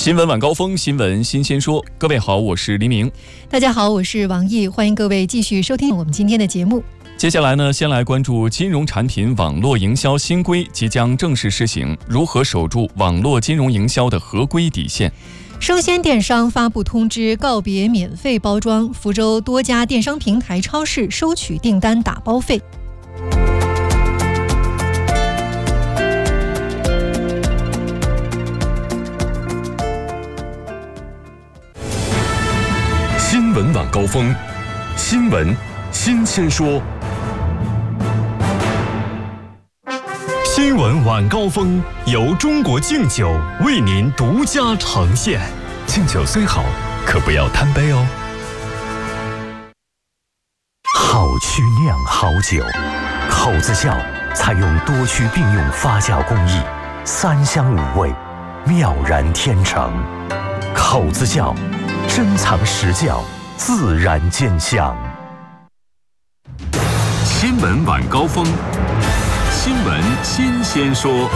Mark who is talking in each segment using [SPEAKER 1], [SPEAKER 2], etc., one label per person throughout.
[SPEAKER 1] 新闻晚高峰，新闻新鲜说。各位好，我是黎明。
[SPEAKER 2] 大家好，我是王毅，欢迎各位继续收听我们今天的节目。
[SPEAKER 1] 接下来呢，先来关注金融产品网络营销新规即将正式施行，如何守住网络金融营销的合规底线？
[SPEAKER 2] 生鲜电商发布通知，告别免费包装，福州多家电商平台超市收取订单打包费。
[SPEAKER 3] 新闻晚高峰，新闻新鲜说。新闻晚高峰由中国敬酒为您独家呈现。敬酒虽好，可不要贪杯哦。
[SPEAKER 4] 好曲酿好酒，口子窖采用多区并用发酵工艺，3香5味，妙然天成。口子窖珍藏实窖，自然见香。
[SPEAKER 3] 新闻晚高峰，新闻新鲜说。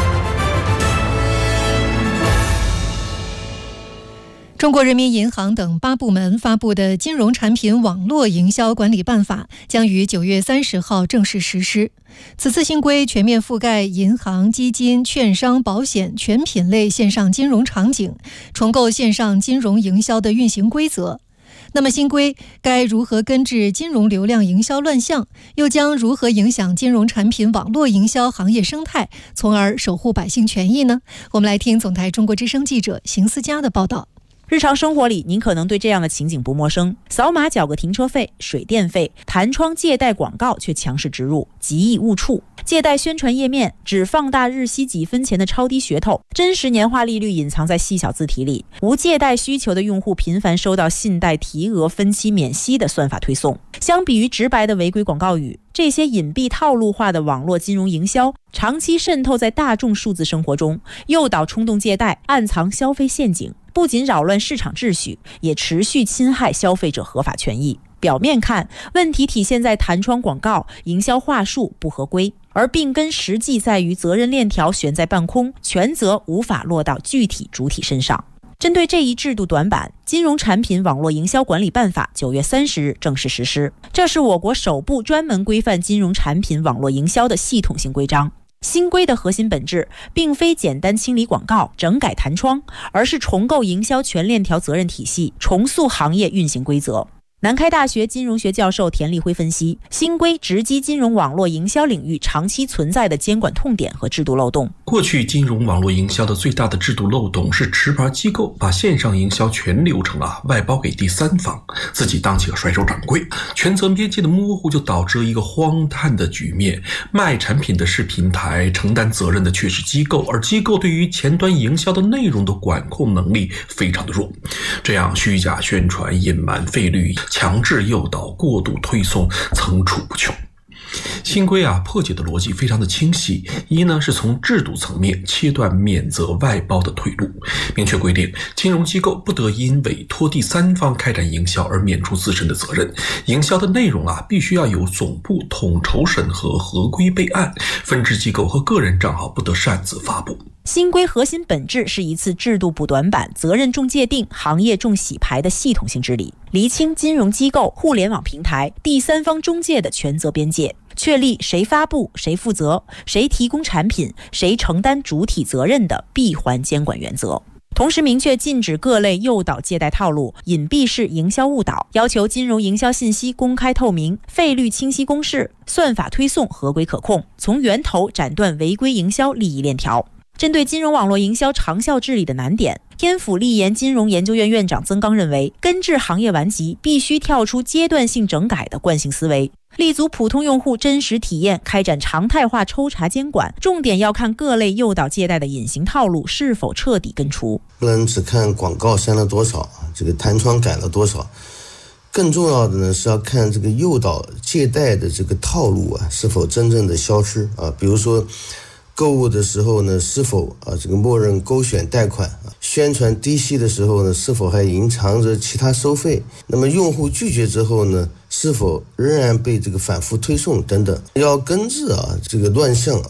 [SPEAKER 2] 中国人民银行等8部门发布的《金融产品网络营销管理办法》将于9月30号正式实施。此次新规全面覆盖银行、基金、券商、保险全品类线上金融场景，重构线上金融营销的运行规则。那么新规该如何根治金融流量营销乱象，又将如何影响金融产品网络营销行业生态，从而守护百姓权益呢？我们来听总台中国之声记者邢思佳的报道。
[SPEAKER 5] 日常生活里，您可能对这样的情景不陌生：扫码缴个停车费、水电费，弹窗借贷广告却强势植入，极易误触；借贷宣传页面只放大日息几分钱的超低噱头，真实年化利率隐藏在细小字体里；无借贷需求的用户频繁收到信贷提额、分期免息的算法推送。相比于直白的违规广告语，这些隐蔽套路化的网络金融营销长期渗透在大众数字生活中，诱导冲动借贷，暗藏消费陷阱，不仅扰乱市场秩序，也持续侵害消费者合法权益。表面看，问题体现在弹窗广告、营销话术不合规，而病根实际在于责任链条悬在半空，权责无法落到具体主体身上。针对这一制度短板，《金融产品网络营销管理办法》9月30日正式实施，这是我国首部专门规范金融产品网络营销的系统性规章。新规的核心本质并非简单清理广告、整改弹窗，而是重构营销全链条责任体系，重塑行业运行规则。南开大学金融学教授田立辉分析，新规直击金融网络营销领域长期存在的监管痛点和制度漏洞。
[SPEAKER 6] 过去金融网络营销的最大的制度漏洞是持牌机构把线上营销全流程外包给第三方，自己当起了甩手掌柜，权责边界的模糊就导致了一个荒诞的局面：卖产品的是平台，承担责任的却是机构，而机构对于前端营销的内容的管控能力非常的弱，这样虚假宣传、隐瞒费率、强制诱导、过度推送层出不穷。新规破解的逻辑非常的清晰。一呢，是从制度层面切断免责外包的退路，明确规定金融机构不得因委托第三方开展营销而免除自身的责任，营销的内容必须要由总部统筹审核、合规备案，分支机构和个人账号不得擅自发布。
[SPEAKER 5] 新规核心本质是一次制度补短板、责任重界定、行业重洗牌的系统性治理，厘清金融机构、互联网平台、第三方中介的权责边界，确立谁发布、谁负责、谁提供产品、谁承担主体责任的闭环监管原则。同时明确禁止各类诱导借贷套路、隐蔽式营销误导，要求金融营销信息公开透明、费率清晰公示、算法推送合规可控，从源头斩断违规营销利益链条。针对金融网络营销长效治理的难点，天府立研金融研究院院长曾刚认为，根治行业顽疾必须跳出阶段性整改的惯性思维，立足普通用户真实体验，开展常态化抽查监管，重点要看各类诱导借贷的隐形套路是否彻底根除。
[SPEAKER 7] 不能只看广告删了多少，这个弹窗改了多少，更重要的呢是要看这个诱导借贷的这个套路是否真正的消失比如说购物的时候呢，是否这个默认勾选贷款？宣传低息的时候呢，是否还隐藏着其他收费？那么用户拒绝之后呢，是否仍然被这个反复推送等等？要根治这个乱象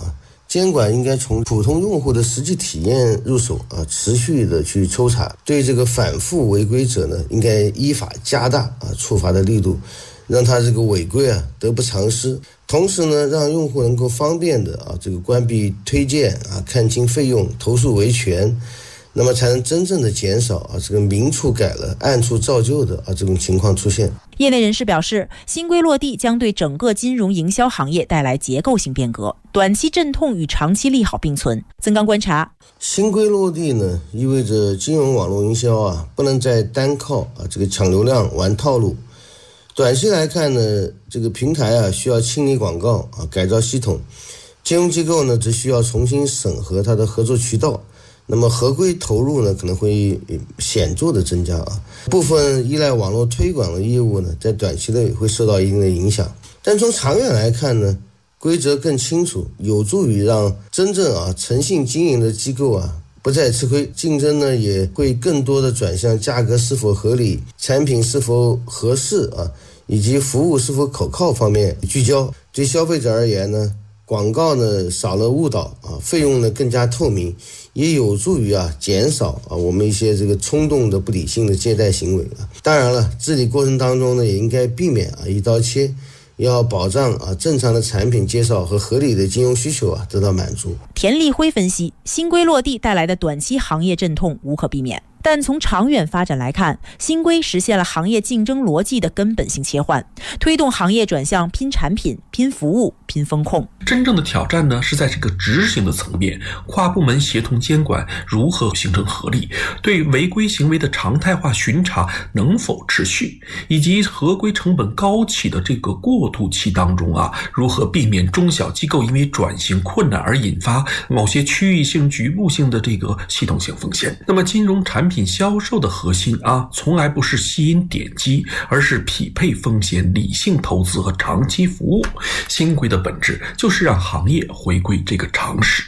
[SPEAKER 7] 监管应该从普通用户的实际体验入手持续的去抽查，对这个反复违规者呢，应该依法加大处罚的力度，让他这个违规得不偿失。同时呢，让用户能够方便的这个关闭推荐看清费用、投诉维权，那么才能真正的减少这个明处改了暗处照旧的这种情况出现。
[SPEAKER 5] 业内人士表示，新规落地将对整个金融营销行业带来结构性变革，短期阵痛与长期利好并存。曾刚观察，
[SPEAKER 7] 新规落地呢，意味着金融网络营销不能再单靠这个抢流量玩套路。短期来看呢，这个平台需要清理广告改造系统，金融机构呢只需要重新审核它的合作渠道。那么合规投入呢可能会显著的增加部分依赖网络推广的业务呢，在短期内会受到一定的影响。但从长远来看呢，规则更清楚，有助于让真正诚信经营的机构不再吃亏，竞争呢也会更多的转向价格是否合理、产品是否合适以及服务是否可靠方面聚焦。对消费者而言呢，广告呢少了误导费用呢更加透明，也有助于减少我们一些这个冲动的不理性的借贷行为当然了，治理过程当中呢也应该避免一刀切，要保障正常的产品介绍和合理的金融需求得到满足。
[SPEAKER 5] 田立辉分析，新规落地带来的短期行业阵痛无可避免，但从长远发展来看，新规实现了行业竞争逻辑的根本性切换，推动行业转向拼产品、拼服务、拼风控。
[SPEAKER 6] 真正的挑战呢，是在这个执行的层面，跨部门协同监管如何形成合力，对违规行为的常态化巡查能否持续，以及合规成本高企的这个过渡期当中如何避免中小机构因为转型困难而引发某些区域性、局部性的这个系统性风险。那么金融产品销售的核心从来不是吸引点击，而是匹配风险、理性投资和长期服务。新规的本质就是让行业回归这个常识。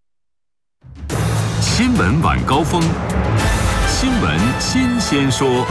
[SPEAKER 3] 新闻晚高峰，新闻新鲜说。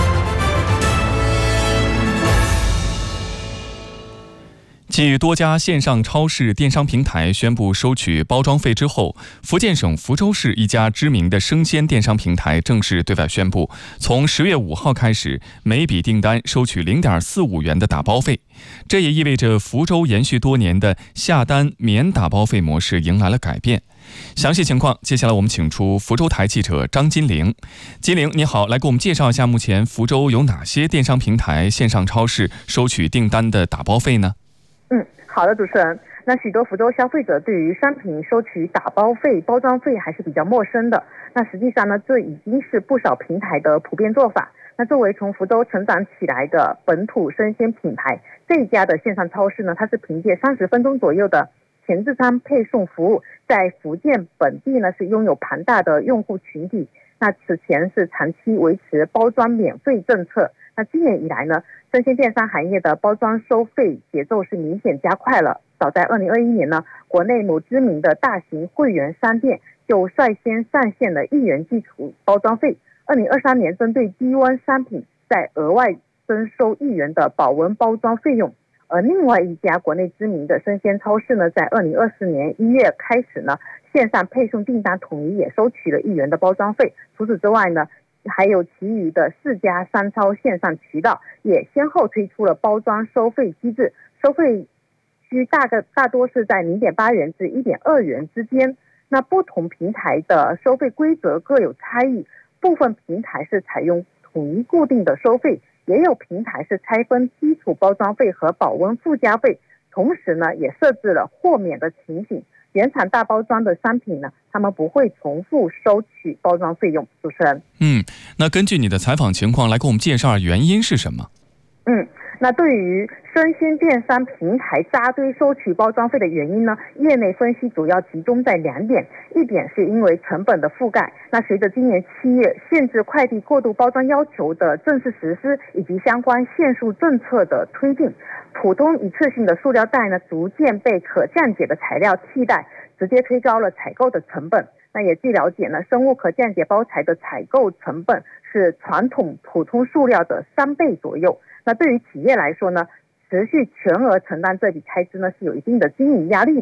[SPEAKER 1] 继多家线上超市电商平台宣布收取包装费之后，福建省福州市一家知名的生鲜电商平台正式对外宣布，从10月5号开始，每笔订单收取0.45元的打包费。这也意味着福州延续多年的下单免打包费模式迎来了改变。详细情况，接下来我们请出福州台记者张金玲。金玲，你好，来给我们介绍一下目前福州有哪些电商平台、线上超市收取订单的打包费呢？
[SPEAKER 8] 好的，主持人。那许多福州消费者对于商品收取打包费、包装费还是比较陌生的。那实际上呢，这已经是不少平台的普遍做法。那作为从福州成长起来的本土生鲜品牌，这一家的线上超市呢，它是凭借30分钟左右的前置仓配送服务，在福建本地呢是拥有庞大的用户群体。那此前是长期维持包装免费政策。那今年以来呢，生鲜电商行业的包装收费节奏是明显加快了。早在2021年呢，国内某知名的大型会员商店就率先上线了1元基础包装费。2023年针对低温商品再额外征收1元的保温包装费用。而另外一家国内知名的生鲜超市呢，在2024年1月开始呢，线上配送订单统一也收取了1元的包装费。除此之外呢，还有其余的4家商超线上渠道也先后推出了包装收费机制，收费区大多是在0.8元至1.2元之间。那不同平台的收费规则各有差异，部分平台是采用统一固定的收费，也有平台是拆分基础包装费和保温附加费，同时呢也设置了豁免的情形。原厂大包装的商品呢，他们不会重复收取包装费用。主持人，
[SPEAKER 1] 那根据你的采访情况来给我们介绍原因是什么？
[SPEAKER 8] 那对于生鲜电商平台扎堆收取包装费的原因呢，业内分析主要集中在2点。一点是因为成本的覆盖，那随着今年7月限制快递过度包装要求的正式实施，以及相关限塑政策的推进，普通一次性的塑料袋呢逐渐被可降解的材料替代，直接推高了采购的成本。那也据了解呢，生物可降解包材的采购成本是传统普通塑料的3倍左右。那对于企业来说呢，持续全额承担这笔开支呢，是有一定的经营压力的。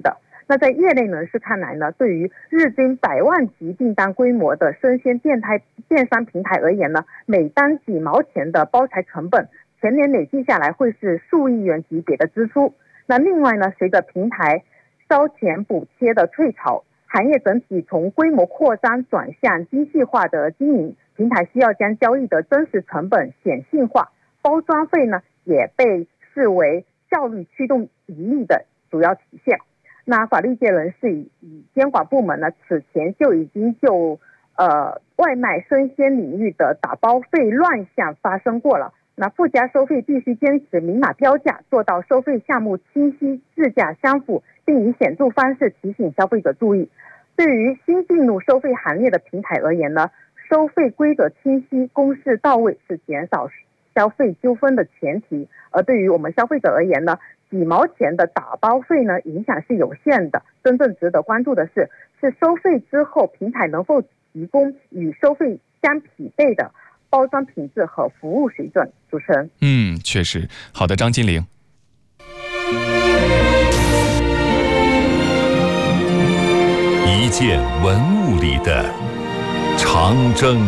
[SPEAKER 8] 那在业内人士看来呢，对于日均100万级订单规模的生鲜电商平台而言呢，每单几毛钱的包材成本，全年累计下来会是数亿元级别的支出。那另外呢，随着平台烧钱补贴的退潮，行业整体从规模扩张转向精细化的经营，平台需要将交易的真实成本显性化，包装费呢也被视为效率驱动盈利的主要体现。那法律界人士与监管部门呢，此前就已经就外卖生鲜领域的打包费乱象发生过了。那附加收费必须坚持明码标价，做到收费项目清晰、质价相符，并以显著方式提醒消费者注意。对于新进入收费行业的平台而言呢，收费规则清晰、公示到位是减少消费纠纷的前提。而对于我们消费者而言呢，几毛钱的打包费呢，影响是有限的。真正值得关注的是收费之后平台能否提供与收费相匹配的包装品质和服务水准。主持人，
[SPEAKER 1] 确实。好的，张金玲。
[SPEAKER 3] 一件文物里的长征。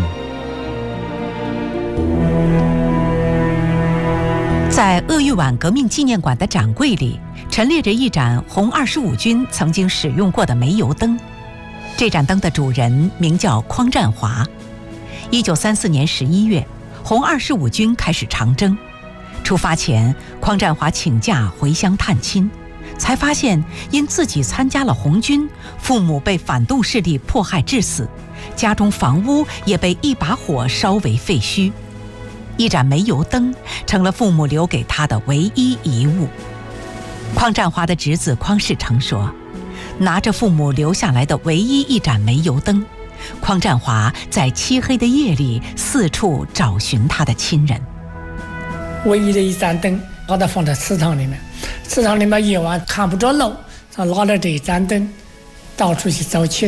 [SPEAKER 9] 在鄂豫皖革命纪念馆的展柜里，陈列着一盏红25军曾经使用过的煤油灯。这盏灯的主人名叫匡占华。1934年11月，红25军开始长征。出发前，匡占华请假回乡探亲，才发现因自己参加了红军，父母被反动势力迫害致死，家中房屋也被一把火烧为废墟。一盏煤油灯成了父母留给他的唯一遗物。匡占华的侄子匡世成说，拿着父母留下来的唯一一盏煤油灯，匡占华在漆黑的夜里四处找寻他的亲人。
[SPEAKER 10] 唯一的一盏灯把它放在祠堂里面，祠堂里面夜晚看不着路，他拿着这一盏灯到处去找亲